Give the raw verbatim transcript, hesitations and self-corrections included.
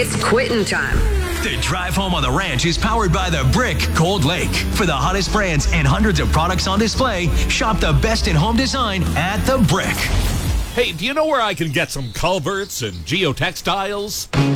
It's quitting time. The drive home on the ranch is powered by The Brick Cold Lake. For the hottest brands and hundreds of products on display, shop the best in home design at The Brick. Hey, do you know where I can get some culverts and geotextiles?